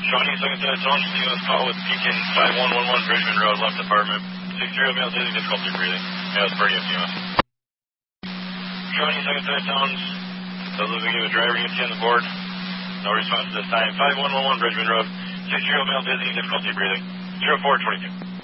Shawnee, second to Township, U.S. call with Pekin 5111 Bridgman Road, left apartment. 60 male dizzy, difficulty breathing. Yeah, it's pretty empty, Shawnee, second to Towns. Those looking to a driver, you can see on the board. No response at this time. 5111 Bridgman Road. 60 male dizzy, difficulty breathing. 0422.